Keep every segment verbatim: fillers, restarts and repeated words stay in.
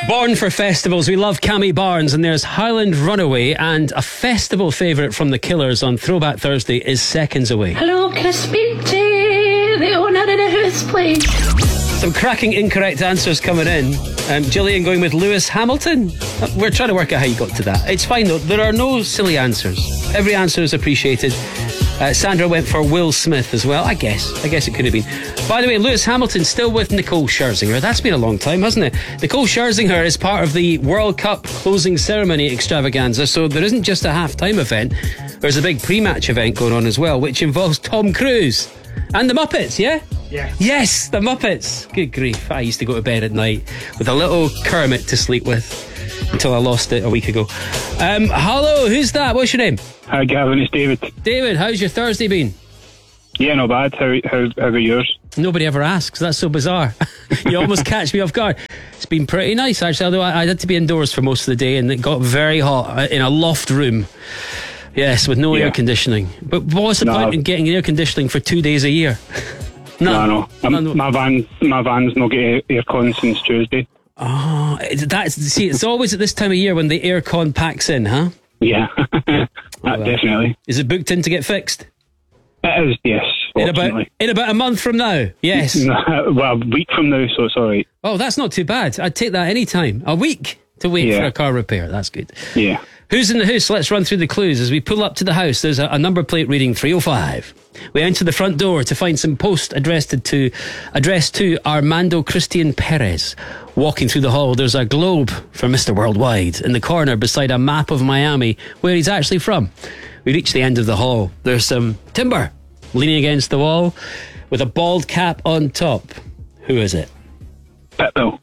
Born for festivals, we love Cammy Barnes, and there's Highland Runaway, and a festival favourite from the Killers on Throwback Thursday is Seconds Away. Hello, can I speak to the owner of the house, please? Some cracking incorrect answers coming in. Um, Gillian going with Lewis Hamilton. Uh, We're trying to work out how you got to that. It's fine though, there are no silly answers. Every answer is appreciated. Uh, Sandra went for Will Smith as well. I guess. I guess it could have been. By the way, Lewis Hamilton still with Nicole Scherzinger. That's been a long time, hasn't it? Nicole Scherzinger is part of the World Cup closing ceremony extravaganza, so there isn't just a half-time event. There's a big pre-match event going on as well, which involves Tom Cruise and the Muppets, yeah? Yeah. Yes, the Muppets. Good grief. I used to go to bed at night with a little Kermit to sleep with until I lost it a week ago. Um, hello, who's that? What's your name? Hi Gavin, it's David. David, how's your Thursday been? Yeah, not bad. How how how about yours? Nobody ever asks. That's so bizarre. You almost catch me off guard. It's been pretty nice, actually, although I, I had to be indoors for most of the day and it got very hot in a loft room. Yes, with no Yeah. air conditioning. But what's the No. point in getting air conditioning for two days a year? No, no. no, Um, no. My van, my van's not get aircon since Tuesday. Oh, that's, see, it's always at this time of year when the aircon packs in, huh? Yeah, that well. definitely. Is it booked in to get fixed? It is, yes. In about, Fortunately. in about a month from now? Yes. Well, a week from now, so it's all right. Oh, that's not too bad. I'd take that any time. A week to wait Yeah. for a car repair. That's good. Yeah. Who's in the house? Let's run through the clues. As we pull up to the house, there's a, a number plate reading three oh five. We enter the front door to find some post addressed to addressed to Armando Christian Perez. Walking through the hall, there's a globe for Mister Worldwide in the corner beside a map of Miami, where he's actually from. We reach the end of the hall. There's some timber leaning against the wall with a bald cap on top. Who is it? Pitbull.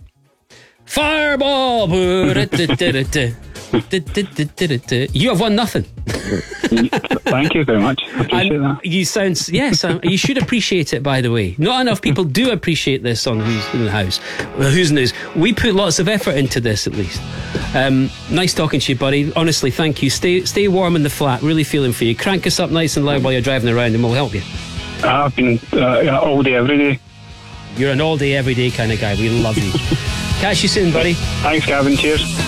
Fireball! You have won nothing. Thank you very much. I appreciate And that. you sound, yes, um, you should appreciate it, by the way. Not enough people do appreciate this on Who's in the House. Well, Who's in the News? We put lots of effort into this, at least. Um, nice talking to you, buddy. Honestly, thank you. Stay stay warm in the flat. Really feeling for you. Crank us up nice and loud while you're driving around and we'll help you. I've been uh, all day, every day. You're an all day, every day kind of guy. We love you. Catch you soon, buddy. Thanks, Gavin. Cheers.